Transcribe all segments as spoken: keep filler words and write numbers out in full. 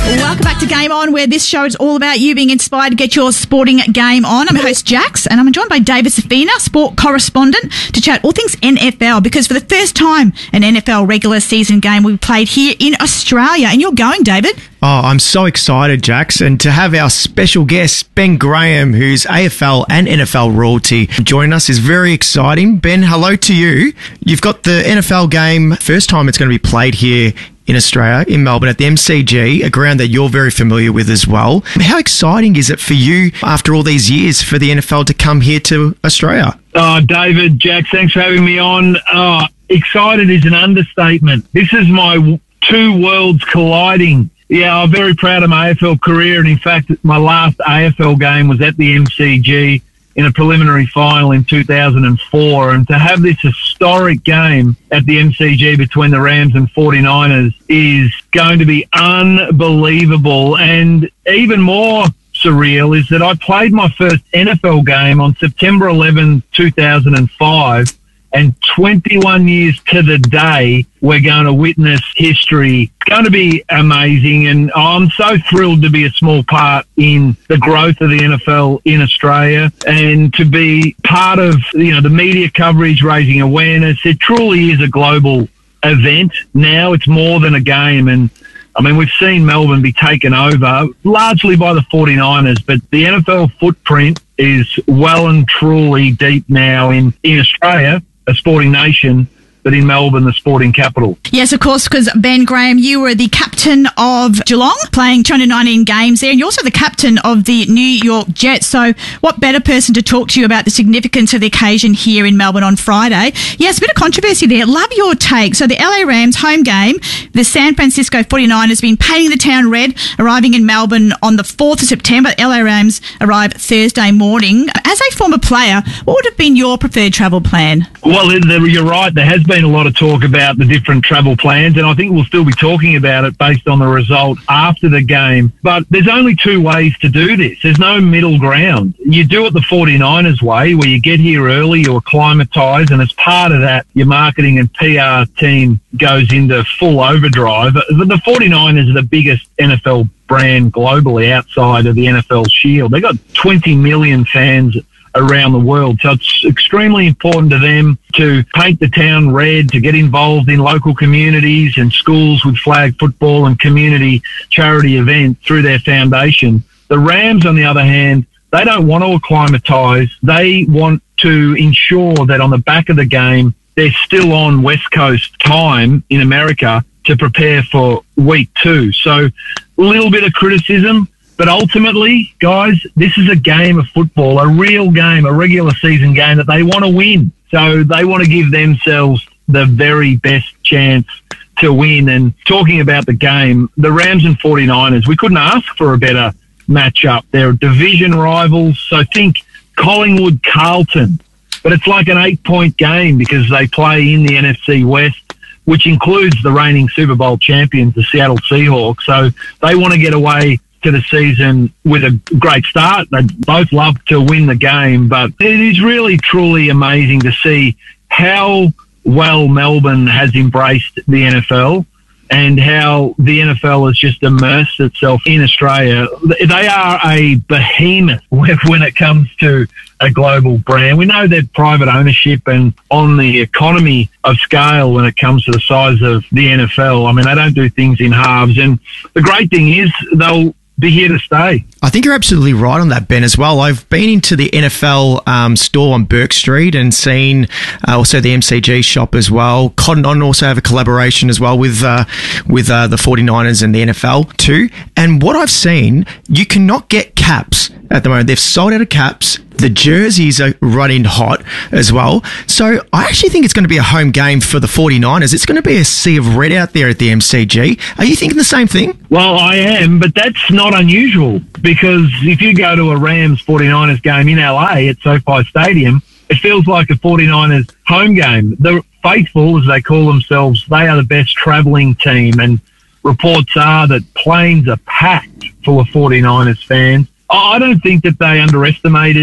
Welcome back to Game On, where this show is all about you being inspired to get your sporting game on. I'm your host, Jax, and I'm joined by David Safina, sport correspondent, to chat all things N F L, because for the first time an N F L regular season game will be played here in Australia. And you're going, David. Oh, I'm so excited, Jax, and to have our special guest, Ben Graham, who's A F L and N F L royalty, join us is very exciting. Ben, hello to you. You've got the N F L game, first time it's going to be played here in Australia, in Melbourne, at the M C G, a ground that you're very familiar with as well. How exciting is it for you, after all these years, for the N F L to come here to Australia? Oh, David, Jack, thanks for having me on. Oh, excited is an understatement. This is my two worlds colliding. Yeah, I'm very proud of my A F L career, and in fact, my last A F L game was at the M C G in a preliminary final in two thousand four, and to have this historic game at the M C G between the Rams and forty-niners is going to be unbelievable. And even more surreal is that I played my first N F L game on September eleventh, two thousand five, and twenty-one years to the day, we're going to witness history. It's going to be amazing, and I'm so thrilled to be a small part in the growth of the N F L in Australia, and to be part of, you know, the media coverage, raising awareness. It truly is a global event now. It's more than a game, and I mean, we've seen Melbourne be taken over largely by the forty-niners, but the N F L footprint is well and truly deep now in, in Australia, a sporting nation, but in Melbourne, the sporting capital. Yes, of course, because Ben Graham, you were the captain of Geelong, playing two hundred nineteen games there, and you're also the captain of the New York Jets. So what better person to talk to you about the significance of the occasion here in Melbourne on Friday? Yes, a bit of controversy there. Love your take. So the L A Rams home game, the San Francisco forty-niners been painting the town red, arriving in Melbourne on the fourth of September. The L A Rams arrive Thursday morning. As a former player, what would have been your preferred travel plan? Well, you're right. There has been a lot of talk about the different travel plans, and I think we'll still be talking about it based on the result after the game. But there's only two ways to do this. There's no middle ground. You do it the forty-niners way, where you get here early, you acclimatise, and as part of that, your marketing and P R team goes into full overdrive. The forty-niners are the biggest N F L brand globally outside of the N F L Shield. They've got twenty million fans around the world. So it's extremely important to them to paint the town red, to get involved in local communities and schools with flag football and community charity events through their foundation. The Rams, on the other hand, they don't want to acclimatise. They want to ensure that on the back of the game, they're still on West Coast time in America to prepare for week two. So a little bit of criticism. But ultimately, guys, this is a game of football, a real game, a regular season game that they want to win. So they want to give themselves the very best chance to win. And talking about the game, the Rams and forty-niners, we couldn't ask for a better matchup. They're division rivals. So think Collingwood Carlton. But it's like an eight-point game because they play in the N F C West, which includes the reigning Super Bowl champions, the Seattle Seahawks. So they want to get away to the season with a great start. They both love to win the game, but it is really, truly amazing to see how well Melbourne has embraced the N F L and how the N F L has just immersed itself in Australia. They are a behemoth when it comes to a global brand. We know they're private ownership and on the economy of scale when it comes to the size of the N F L. I mean, they don't do things in halves. And the great thing is they'll be here to stay. I think you're absolutely right on that, Ben, as well. I've been into the N F L um, store on Burke Street and seen uh, also the M C G shop as well. Cotton On also have a collaboration as well with uh, with uh, the forty-niners and the N F L too. And what I've seen, you cannot get caps at the moment. They've sold out of caps. The jerseys are running hot as well. So I actually think it's going to be a home game for the forty-niners. It's going to be a sea of red out there at the M C G. Are you thinking the same thing? Well, I am, but that's not unusual because if you go to a Rams forty-niners game in L A at SoFi Stadium, it feels like a forty-niners home game. The faithful, as they call themselves, they are the best travelling team, and reports are that planes are packed full of forty-niners fans. I don't think that they underestimated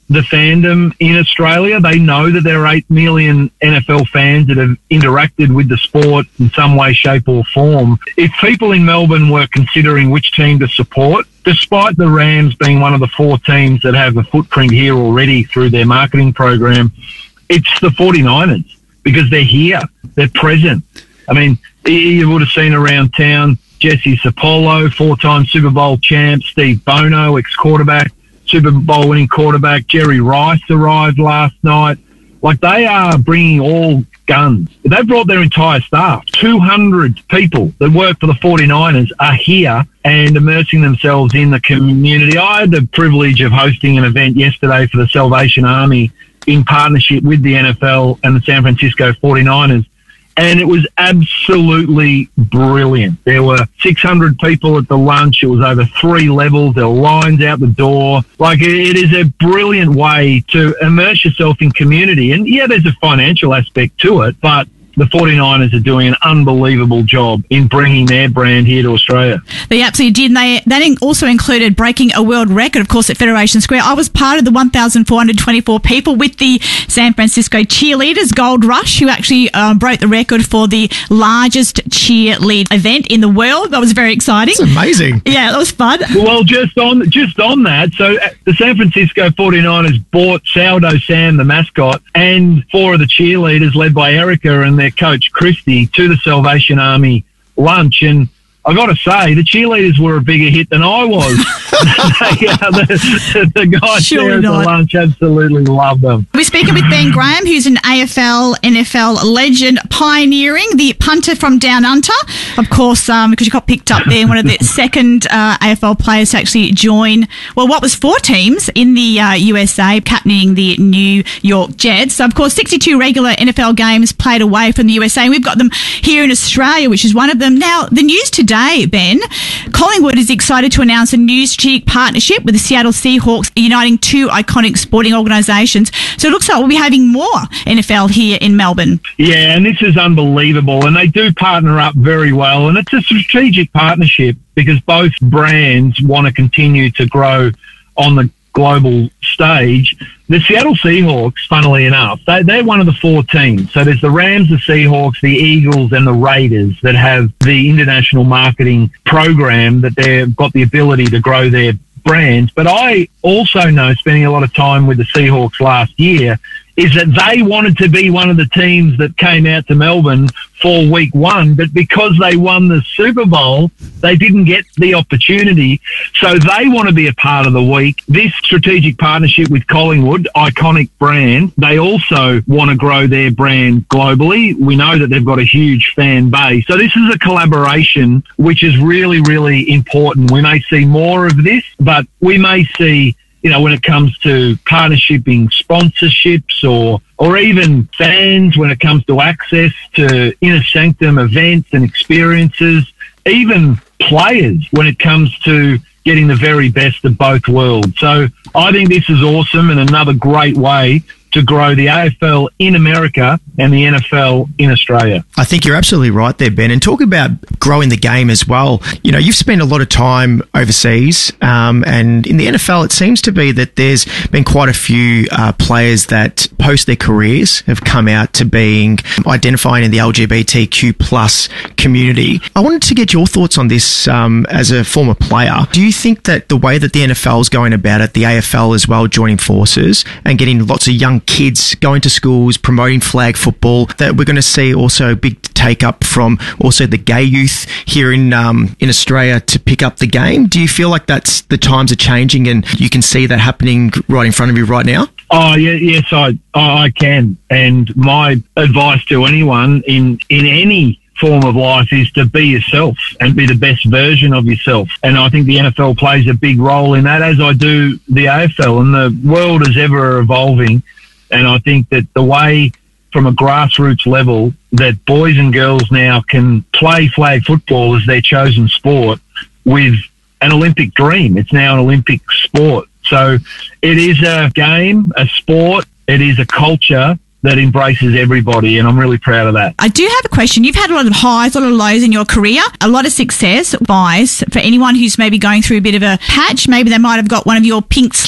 the fandom in Australia. They know that there are eight million N F L fans that have interacted with the sport in some way, shape or form. If people in Melbourne were considering which team to support, despite the Rams being one of the four teams that have a footprint here already through their marketing program, it's the forty-niners because they're here. They're present. I mean, you would have seen around town Jesse Sapolo, four-time Super Bowl champ, Steve Bono, ex-quarterback, Super Bowl winning quarterback, Jerry Rice arrived last night. Like, they are bringing all guns. They've brought their entire staff. two hundred people that work for the forty-niners are here and immersing themselves in the community. I had the privilege of hosting an event yesterday for the Salvation Army in partnership with the N F L and the San Francisco forty-niners. And it was absolutely brilliant. There were six hundred people at the lunch. It was over three levels. There were lines out the door. Like, it is a brilliant way to immerse yourself in community. And, yeah, there's a financial aspect to it, but the forty-niners are doing an unbelievable job in bringing their brand here to Australia. They absolutely did. And they, that also included breaking a world record, of course, at Federation Square. I was part of the one thousand four hundred twenty-four people with the San Francisco Cheerleaders Gold Rush, who actually um, broke the record for the largest cheerlead event in the world. That was very exciting. That's amazing. Yeah, that was fun. Well, just on just on that, so the San Francisco forty-niners bought Sourdough Sam, the mascot, and four of the cheerleaders, led by Erica and their coach Christy, to the Salvation Army lunch. And I got to say, the cheerleaders were a bigger hit than I was. they, uh, the, the guys Surely there at not. the lunch absolutely loved them. We're speaking with Ben Graham, who's an A F L, N F L legend, pioneering the punter from Down Under. Of course, um, because you got picked up there, one of the second uh, A F L players to actually join, well, what was four teams in the uh, U S A, captaining the New York Jets. So, of course, sixty-two regular N F L games played away from the U S A. And we've got them here in Australia, which is one of them. Now, the news today, Ben, Collingwood is excited to announce a new strategic partnership with the Seattle Seahawks, uniting two iconic sporting organisations. So it looks like we'll be having more N F L here in Melbourne. Yeah, and this is unbelievable. And they do partner up very well. And it's a strategic partnership because both brands want to continue to grow on the global stage. The Seattle Seahawks, funnily enough, they, they're one of the four teams. So there's the Rams, the Seahawks, the Eagles, and the Raiders that have the international marketing program that they've got the ability to grow their brands. But I also know, spending a lot of time with the Seahawks last year, is that they wanted to be one of the teams that came out to Melbourne for week one, but because they won the Super Bowl, they didn't get the opportunity. So they want to be a part of the week. This strategic partnership with Collingwood, iconic brand, they also want to grow their brand globally. We know that they've got a huge fan base. So this is a collaboration which is really, really important. We may see more of this, but we may see, you know, when it comes to partnershiping sponsorships or or even fans, when it comes to access to inner sanctum events and experiences, even players when it comes to getting the very best of both worlds. So I think this is awesome and another great way to grow the A F L in America and the N F L in Australia. I think you're absolutely right there, Ben. And talk about growing the game as well. You know, you've spent a lot of time overseas, um, and in the N F L, it seems to be that there's been quite a few uh, players that post their careers have come out to being identifying in the L G B T Q plus community. I wanted to get your thoughts on this um, as a former player. Do you think that the way that the N F L is going about it, the A F L as well joining forces and getting lots of young kids going to schools, promoting flag football, that we're going to see also a big take up from also the gay youth here in um, in Australia to pick up the game? Do you feel like that's the times are changing and you can see that happening right in front of you right now? Oh, yeah, yes, I I can. And my advice to anyone in, in any form of life is to be yourself and be the best version of yourself. And I think the N F L plays a big role in that, as I do the A F L. And the world is ever evolving. And I think that the way, from a grassroots level, that boys and girls now can play flag football as their chosen sport with an Olympic dream. It's now an Olympic sport. So it is a game, a sport, it is a culture that embraces everybody, and I'm really proud of that. I do have a question. You've had a lot of highs, a lot of lows in your career, a lot of success. Advice for anyone who's maybe going through a bit of a patch, maybe they might have got one of your pink slips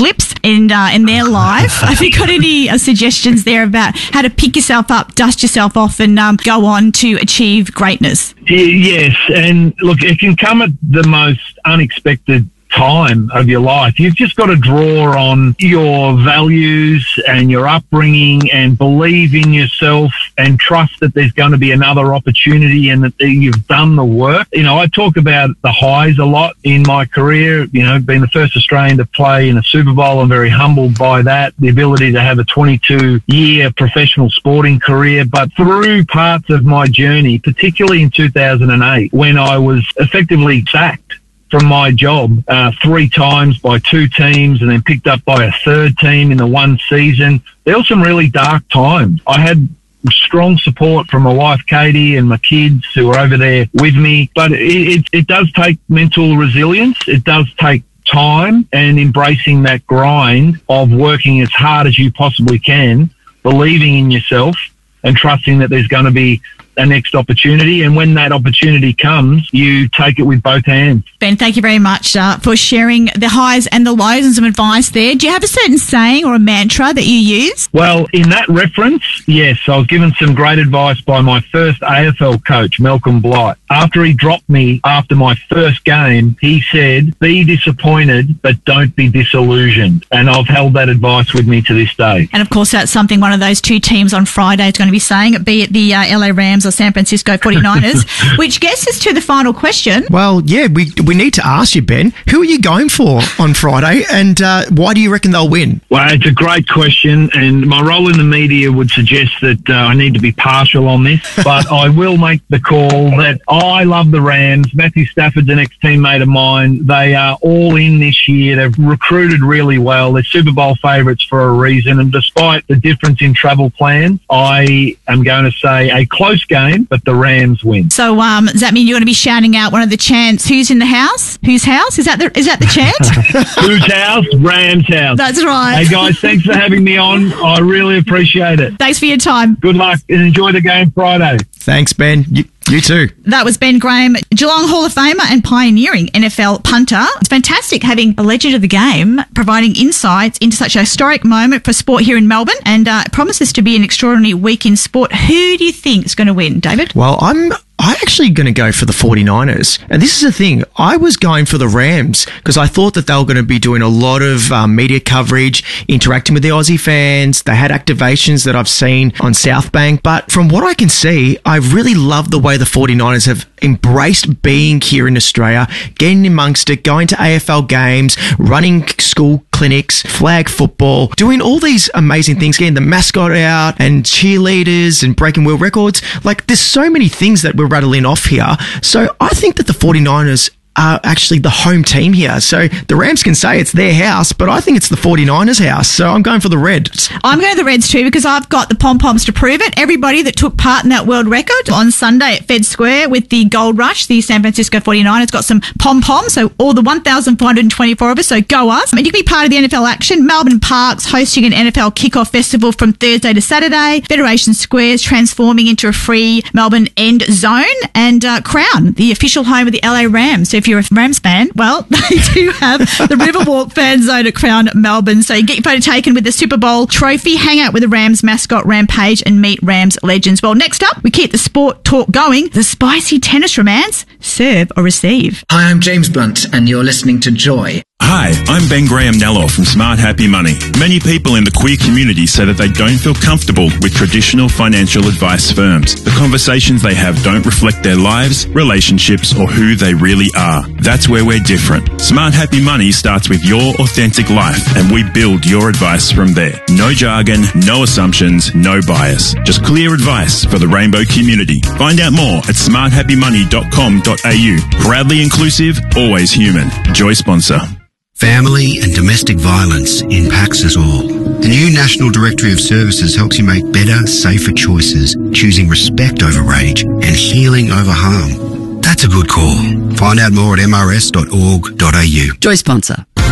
in uh, in their life. Have you got any uh, suggestions there about how to pick yourself up, dust yourself off, and um, go on to achieve greatness? Yes, and look, it can come at the most unexpected time of your life. You've just got to draw on your values and your upbringing and believe in yourself and trust that there's going to be another opportunity and that you've done the work. You know, I talk about the highs a lot in my career, you know, being the first Australian to play in a Super Bowl. I'm very humbled by that, the ability to have a twenty-two year professional sporting career. But through parts of my journey, particularly in two thousand eight, when I was effectively sacked from my job uh, three times by two teams and then picked up by a third team in the one season. There were some really dark times. I had strong support from my wife, Katie, and my kids who were over there with me. But it, it, it does take mental resilience. It does take time and embracing that grind of working as hard as you possibly can, believing in yourself and trusting that there's going to be a next opportunity, and when that opportunity comes, you take it with both hands. Ben, thank you very much uh, for sharing the highs and the lows and some advice there. Do you have a certain saying or a mantra that you use? Well, in that reference, yes, I was given some great advice by my first A F L coach, Malcolm Blight. After he dropped me after my first game, he said, be disappointed, but don't be disillusioned. And I've held that advice with me to this day. And of course, that's something one of those two teams on Friday is going to be saying, be it the uh, L A Rams or San Francisco forty-niners, which gets us to the final question. Well, yeah, we we need to ask you, Ben, who are you going for on Friday, and uh, why do you reckon they'll win? Well, it's a great question, and my role in the media would suggest that uh, I need to be partial on this, but I will make the call that I love the Rams. Matthew Stafford's an ex-teammate of mine. They are all in this year. They've recruited really well. They're Super Bowl favourites for a reason, and despite the difference in travel plans, I am going to say a close game, but the Rams win. So um, does that mean you're going to be shouting out one of the chants, who's in the house? Whose house? Is that the, is that the chant? Whose house? Rams house. That's right. Hey, guys, thanks for having me on. I really appreciate it. Thanks for your time. Good luck and enjoy the game Friday. Thanks, Ben. You, you too. That was Ben Graham, Geelong Hall of Famer and pioneering N F L punter. It's fantastic having a legend of the game providing insights into such a historic moment for sport here in Melbourne, and uh, it promises to be an extraordinary week in sport. Who do you think is going to win, David? Well, I'm I'm actually going to go for the forty-niners. And this is the thing. I was going for the Rams because I thought that they were going to be doing a lot of um, media coverage, interacting with the Aussie fans. They had activations that I've seen on South Bank. But from what I can see, I really love the way the forty-niners have embraced being here in Australia, getting amongst it, going to A F L games, running school clinics, flag football, doing all these amazing things, getting the mascot out and cheerleaders and breaking world records. Like, there's so many things that we're rattling off here. So I think that the forty-niners are actually the home team here. So the Rams can say it's their house, but I think it's the forty-niners' house. So I'm going for the Reds. I'm going to the Reds too because I've got the pom-poms to prove it. Everybody that took part in that world record on Sunday at Fed Square with the Gold Rush, the San Francisco forty-niners got some pom-poms. So all the one thousand four hundred twenty-four of us. So go us. And you can be part of the N F L action. Melbourne Park's hosting an N F L kickoff festival from Thursday to Saturday. Federation Square's transforming into a free Melbourne end zone. And uh, Crown, the official home of the L A Rams. So if you're a Rams fan, well, they do have the Riverwalk fan zone at Crown Melbourne. So you get your photo taken with the Super Bowl trophy, hang out with the Rams mascot Rampage and meet Rams legends. Well, next up, we keep the sport talk going. The spicy tennis romance, serve or receive. Hi, I'm James Blunt and you're listening to Joy. Hi, I'm Ben Graham Nello from Smart Happy Money. Many people in the queer community say that they don't feel comfortable with traditional financial advice firms. The conversations they have don't reflect their lives, relationships, or who they really are. That's where we're different. Smart Happy Money starts with your authentic life, and we build your advice from there. No jargon, no assumptions, no bias. Just clear advice for the rainbow community. Find out more at smart happy money dot com dot a u. Proudly inclusive, always human. Joy sponsor. Family and domestic violence impacts us all. The new National Directory of Services helps you make better, safer choices, choosing respect over rage and healing over harm. That's a good call. Find out more at m r s dot org dot a u. Joy sponsor.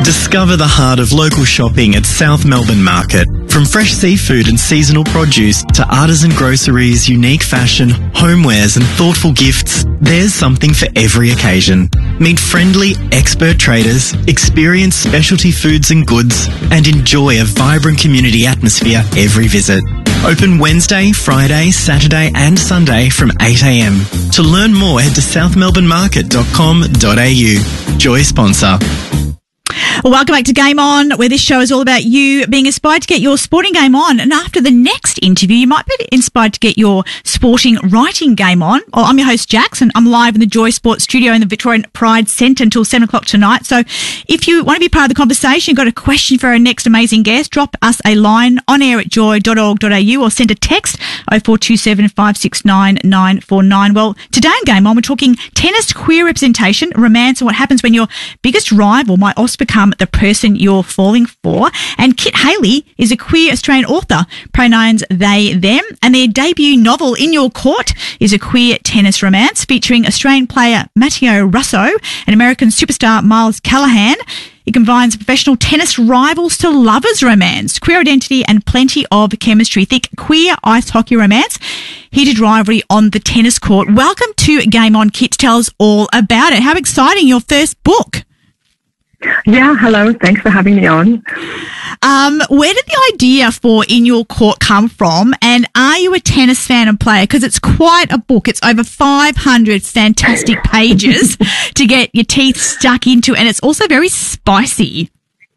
Discover the heart of local shopping at South Melbourne Market. From fresh seafood and seasonal produce to artisan groceries, unique fashion, homewares and thoughtful gifts, there's something for every occasion. Meet friendly, expert traders, experience specialty foods and goods, and enjoy a vibrant community atmosphere every visit. Open Wednesday, Friday, Saturday and Sunday from eight a m. To learn more, head to south melbourne market dot com dot a u. Joy sponsor. Well, welcome back to Game On, where this show is all about you being inspired to get your sporting game on. And after the next interview, you might be inspired to get your sporting writing game on. Well, I'm your host, Jax, and I'm live in the Joy Sports studio in the Victorian Pride Centre until seven o'clock tonight. So if you want to be part of the conversation, you've got a question for our next amazing guest, drop us a line on air at joy dot org dot a u or send a text oh four two seven, five six nine, nine four nine. Well, today in Game On, we're talking tennis, queer representation, romance, and what happens when your biggest rival might also become the person you're falling for. And Kit Haley is a queer Australian author, pronouns they, them, and their debut novel, In Your Court, is a queer tennis romance featuring Australian player Matteo Russo and American superstar Miles Callahan. It combines professional tennis rivals to lovers romance, queer identity and plenty of chemistry. Think queer ice hockey romance, heated rivalry on the tennis court. Welcome to Game On, Kit. Tell us all about it. How exciting, your first book. Yeah, hello. Thanks for having me on. Um, where did the idea for In Your Court come from? And are you a tennis fan and player? Because it's quite a book. It's over five hundred fantastic pages to get your teeth stuck into, and it's also very spicy.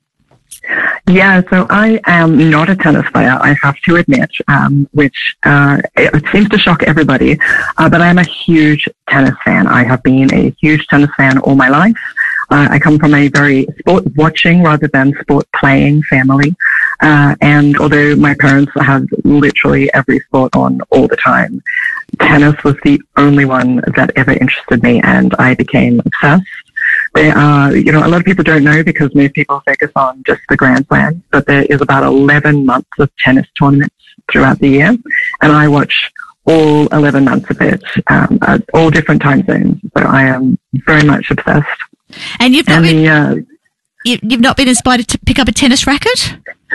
Yeah, so I am not a tennis player, I have to admit, um, which uh, it seems to shock everybody, uh, but I am a huge tennis fan. I have been a huge tennis fan all my life. Uh, I come from a very sport watching rather than sport playing family. Uh, and although my parents have literally every sport on all the time, tennis was the only one that ever interested me, and I became obsessed. There are, you know, a lot of people don't know because most people focus on just the Grand Slam, but there is about eleven months of tennis tournaments throughout the year, and I watch all eleven months of it, um, at all different time zones. So I am very much obsessed. And you've not, and been, the, uh, you've not been inspired to pick up a tennis racket?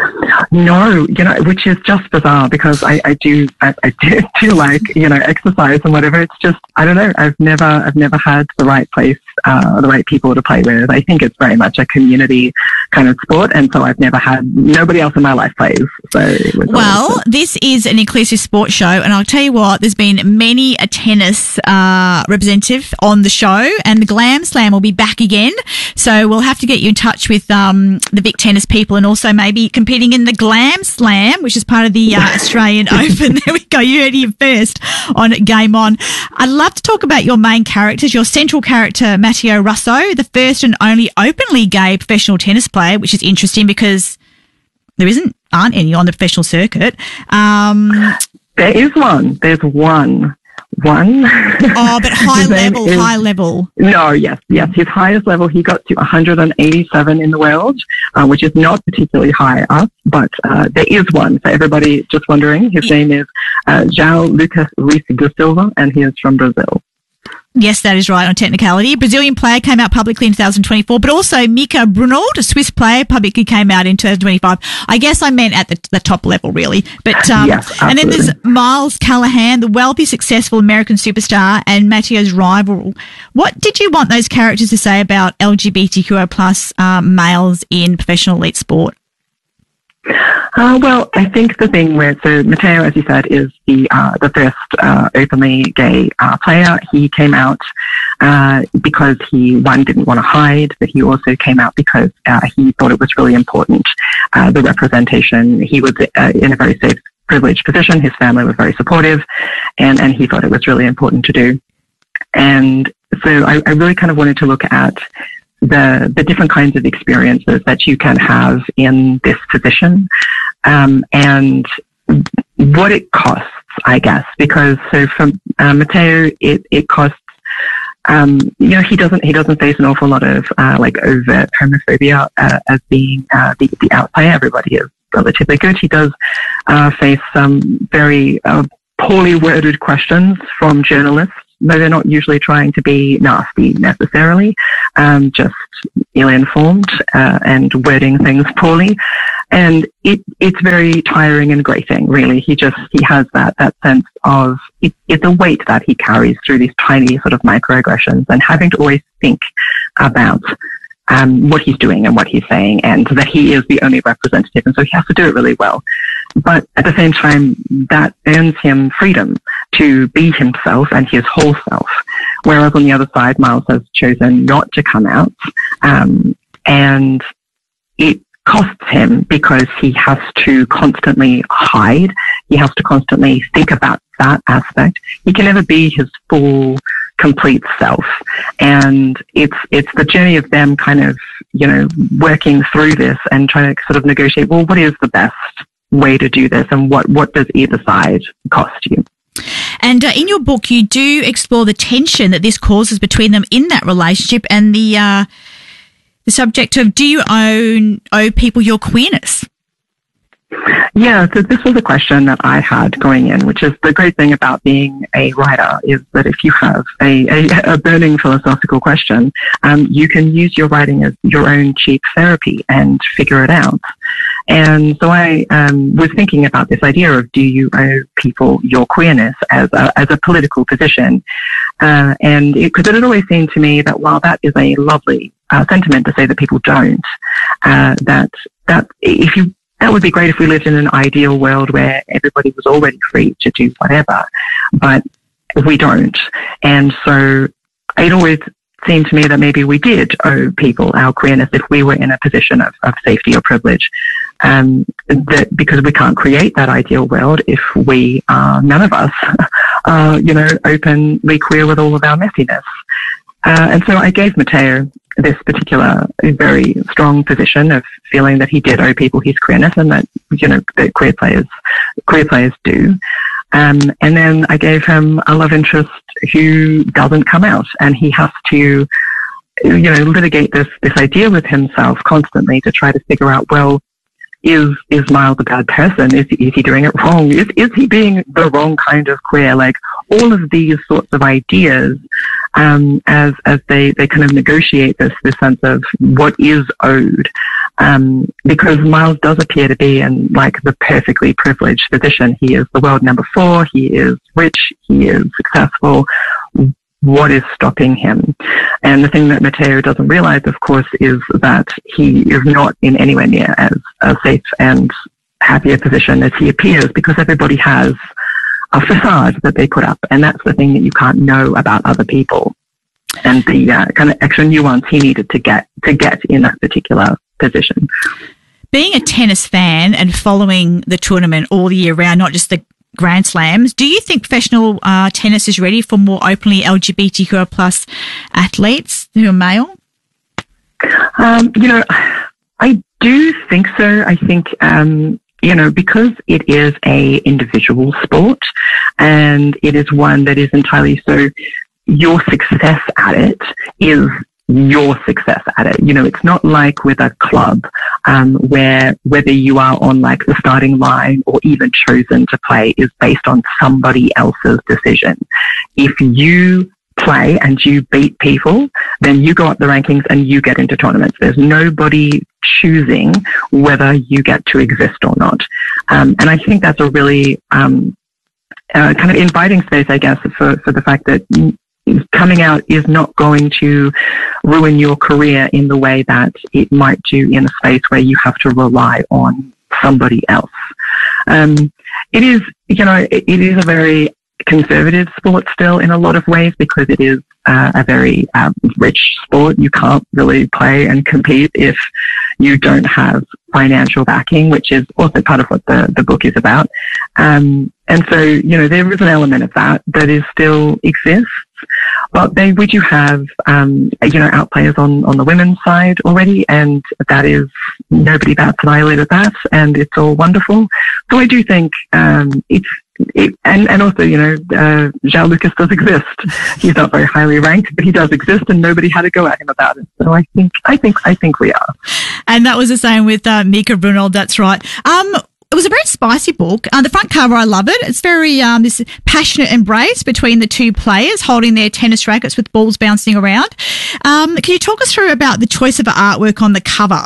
No, you know, which is just bizarre because I, I do, I, I do, do like, you know, exercise and whatever. It's just, I don't know. I've never, I've never had the right place, uh, the right people to play with. I think it's very much a community kind of sport. And so I've never had, nobody else in my life plays. So it was well, this is an inclusive sports show. And I'll tell you what, there's been many a tennis, uh, representative on the show, and the Glam Slam will be back again. So we'll have to get you in touch with, um, the Vic tennis people, and also maybe competing in the Glam Slam, which is part of the uh, Australian Open. There we go. You heard it here first on Game On. I'd love to talk about your main characters. Your central character, Matteo Russo, the first and only openly gay professional tennis player, which is interesting because there isn't aren't any on the professional circuit. Um, there is one. There's one. One. Oh, but high level, is, high level. No, yes, yes. His highest level, he got to one hundred eighty-seven in the world, uh, which is not particularly high up, but uh, there is one. For everybody just wondering, his name is uh, João Lucas Ruiz da Silva, and he is from Brazil. Yes, that is right on technicality. A Brazilian player came out publicly in two thousand twenty-four, but also Mika Brunold, a Swiss player, publicly came out in two thousand twenty-five. I guess I meant at the, the top level, really. But um, yes, and then there's Miles Callahan, the wealthy, successful American superstar, and Matteo's rival. What did you want those characters to say about L G B T Q plus um, males in professional elite sport? Uh, well, I think the thing where, so Matteo, as you said, is the uh, the first uh, openly gay uh, player. He came out uh, because he, one, didn't want to hide, but he also came out because uh, he thought it was really important, uh, the representation. He was uh, in a very safe, privileged position. His family was very supportive, and, and he thought it was really important to do. And so I, I really kind of wanted to look at the the different kinds of experiences that you can have in this position, um, and what it costs, I guess, because so for uh, Matteo, it, it costs, um, you know, he doesn't, he doesn't face an awful lot of, uh, like overt homophobia, uh, as being, uh, the, the outplayer. Everybody is relatively good. He does, uh, face some very, uh, poorly worded questions from journalists though they're not usually trying to be nasty necessarily, um, just ill-informed uh, and wording things poorly. And it, it's very tiring and grating, really. He just, he has that, that sense of, it, it's a weight that he carries through these tiny sort of microaggressions, and having to always think about um, what he's doing and what he's saying, and that he is the only representative. And so he has to do it really well. But at the same time, that earns him freedom to be himself and his whole self. Whereas on the other side, Miles has chosen not to come out. Um, and it costs him because he has to constantly hide. He has to constantly think about that aspect. He can never be his full, complete self. And it's, it's the journey of them kind of, you know, working through this and trying to sort of negotiate, well, what is the best way to do this, and what, what does either side cost you? And uh, in your book, you do explore the tension that this causes between them in that relationship, and the uh, the subject of, do you own owe people your queerness? Yeah, so this was a question that I had going in, which is the great thing about being a writer, is that if you have a, a, a burning philosophical question, um, you can use your writing as your own cheap therapy and figure it out. And so I um, was thinking about this idea of, do you owe people your queerness as a, as a political position? Uh, and because it, it had always seemed to me that while that is a lovely uh, sentiment to say that people don't, uh, that that if you that would be great if we lived in an ideal world where everybody was already free to do whatever, but we don't. And so it always seemed to me that maybe we did owe people our queerness if we were in a position of, of safety or privilege. Um, that because we can't create that ideal world if we are, none of us, are, you know, openly queer with all of our messiness. Uh, and so I gave Matteo this particular very strong position of feeling that he did owe people his queerness, and that, you know, that queer players, queer players do. Um, and then I gave him a love interest who doesn't come out, and he has to, you know, litigate this, this idea with himself constantly to try to figure out, well, is, is Miles a bad person? Is, is he doing it wrong? Is, is he being the wrong kind of queer? Like, all of these sorts of ideas, um, as, as they, they kind of negotiate this, this sense of what is owed. Um, because Miles does appear to be in like the perfectly privileged position. He is the world number four. He is rich. He is successful. What is stopping him? And the thing that Matteo doesn't realize, of course, is that he is not in anywhere near as a safe and happier position as he appears, because everybody has a facade that they put up. And that's the thing that you can't know about other people. And the uh, kind of extra nuance he needed to get, to get in that particular position. Being a tennis fan and following the tournament all year round, not just the Grand Slams, do you think professional uh, tennis is ready for more openly L G B T Q plus athletes who are male? Um, you know, I do think so. I think, um, you know, because it is a individual sport, and it is one that is entirely so, your success at it is your success at it. You know, it's not like with a club, um, where whether you are on like the starting line or even chosen to play is based on somebody else's decision. If you play and you beat people, then you go up the rankings and you get into tournaments. There's nobody choosing whether you get to exist or not. Um, and I think that's a really, um, uh, kind of inviting space, I guess, for, for the fact that coming out is not going to ruin your career in the way that it might do in a space where you have to rely on somebody else. Um, it is, you know, it, it is a very conservative sport still in a lot of ways, because it is uh, a very um, rich sport. You can't really play and compete if you don't have financial backing, which is also part of what the, the book is about. Um, and so, you know, there is an element of that that is still exists. But they, we do have, um, you know, outplayers on, on the women's side already, and that is, nobody bats an eyelid at that, and it's all wonderful. So I do think um, it's, it, and, and also, you know, uh, João Lucas does exist. He's not very highly ranked, but he does exist, and nobody had to go at him about it. So I think, I think, I think we are. And that was the same with uh, Mika Brunel. That's right. Um, it was a very spicy book. Uh, the front cover, I love it. It's very um, this passionate embrace between the two players holding their tennis rackets with balls bouncing around. Um, can you talk us through about the choice of artwork on the cover?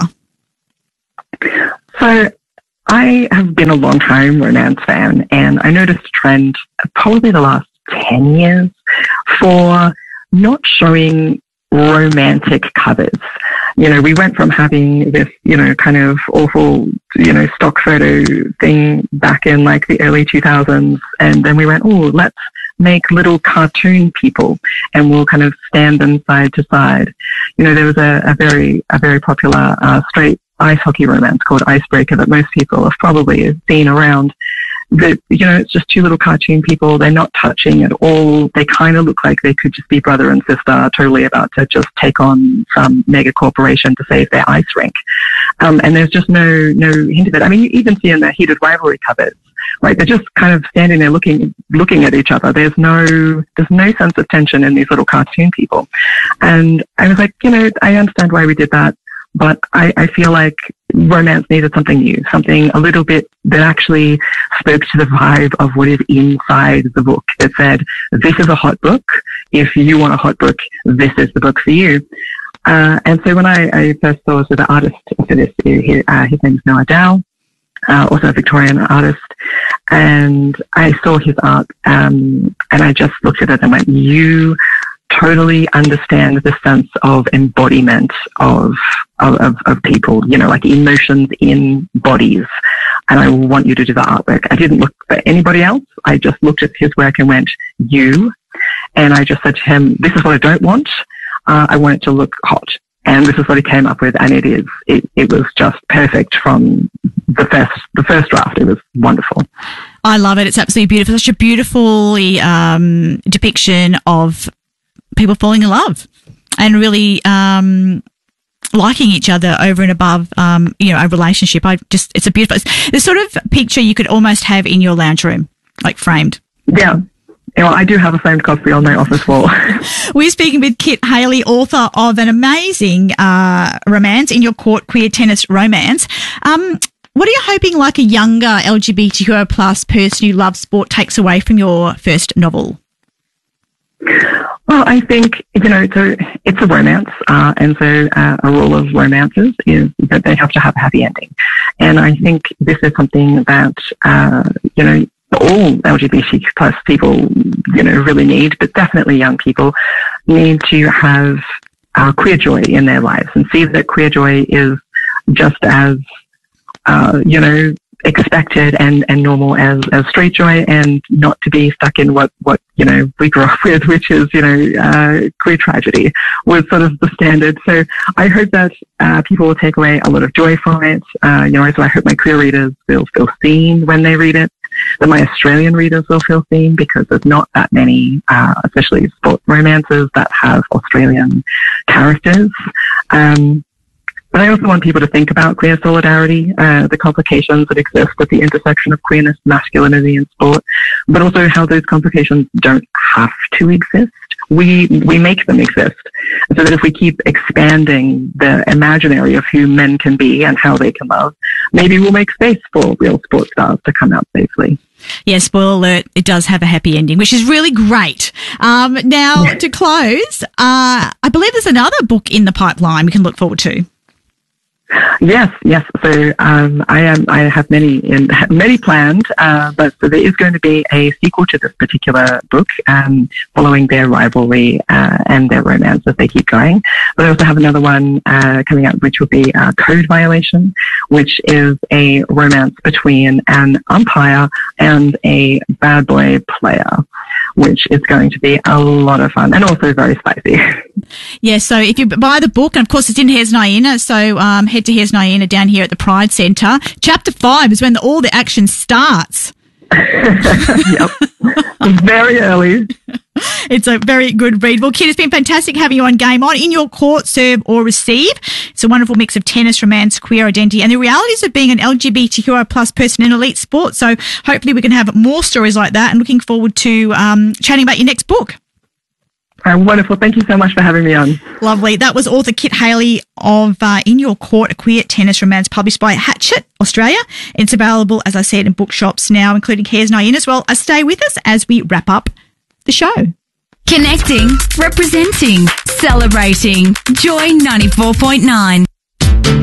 So I have been a long time romance fan, and I noticed a trend probably the last ten years for not showing romantic covers. You know, we went from having this, you know, kind of awful, you know, stock photo thing back in like the early two thousands, and then we went, oh, let's make little cartoon people and we'll kind of stand them side to side. You know, there was a, a very, a very popular uh, straight ice hockey romance called Icebreaker that most people have probably seen around. That, you know, it's just two little cartoon people. They're not touching at all. They kind of look like they could just be brother and sister, totally about to just take on some mega corporation to save their ice rink. Um, and there's just no, no hint of it. I mean, you even see in the heated rivalry covers, right? They're just kind of standing there looking, looking at each other. There's no, there's no sense of tension in these little cartoon people. And I was like, you know, I understand why we did that. But I, I feel like romance needed something new, something a little bit that actually spoke to the vibe of what is inside the book. That said, this is a hot book. If you want a hot book, this is the book for you. Uh, and so when I, I first saw so the artist for this, his, uh, his name is Noah Dow, uh, also a Victorian artist, and I saw his art, um, and I just looked at it and went, you totally understand the sense of embodiment of, of, of people, you know, like emotions in bodies. And I want you to do the artwork. I didn't look for anybody else. I just looked at his work and went, you. And I just said to him, this is what I don't want. Uh, I want it to look hot. And this is what he came up with. And it is, it, it was just perfect from the first, the first draft. It was wonderful. I love it. It's absolutely beautiful. Such a beautiful um, depiction of people falling in love and really um, liking each other over and above, um, you know, a relationship. I just, it's a beautiful, it's the sort of picture you could almost have in your lounge room, like framed. Yeah. You know, I do have a framed copy on my office wall. We're speaking with Kit Haley, author of an amazing uh, romance, In Your Court, Queer Tennis Romance. Um, what are you hoping like a younger L G B T Q plus person who loves sport takes away from your first novel? Well, I think, you know, so it's a romance, uh, and so uh, a rule of romances is that they have to have a happy ending. And I think this is something that, uh, you know, all L G B T Q plus people, you know, really need, but definitely young people need to have uh, queer joy in their lives and see that queer joy is just as, uh, you know, expected and, and normal as, as straight joy, and not to be stuck in what, what, you know, we grew up with, which is, you know, uh, queer tragedy was sort of the standard. So I hope that, uh, people will take away a lot of joy from it. Uh, you know, so I hope my queer readers will feel seen when they read it, that my Australian readers will feel seen, because there's not that many, uh, especially sport romances that have Australian characters. Um, But I also want people to think about queer solidarity, uh, the complications that exist at the intersection of queerness, masculinity, and sport, but also how those complications don't have to exist. We we make them exist, so that if we keep expanding the imaginary of who men can be and how they can love, maybe we'll make space for real sports stars to come out safely. Yeah, spoiler alert, it does have a happy ending, which is really great. Um, now, to close, uh, I believe there's another book in the pipeline we can look forward to. Yes, yes. So um, I am. I have many in many planned, uh, but so there is going to be a sequel to this particular book, um, following their rivalry uh, and their romance as they keep going. But I also have another one uh, coming out, which will be uh, Code Violation, which is a romance between an umpire and a bad boy player, which is going to be a lot of fun and also very spicy. Yeah, so if you buy the book, and of course it's in Here's Nyena, so um, head to Here's Nyena down here at the Pride Centre. Chapter five is when the, all the action starts. Yep, very early. It's a very good read. Well, Kit, it's been fantastic having you on Game On. In Your Court, Serve or Receive. It's a wonderful mix of tennis, romance, queer identity, and the realities of being an L G B T Q I plus person in elite sport. So hopefully we can have more stories like that, and looking forward to um, chatting about your next book. Uh, wonderful. Thank you so much for having me on. Lovely. That was author Kit Haley of uh, In Your Court, A Queer Tennis Romance, published by Hatchet Australia. It's available, as I said, in bookshops now, including Cares Nine as well. Uh, stay with us as we wrap up the show. Connecting, representing, celebrating. Joy ninety-four point nine.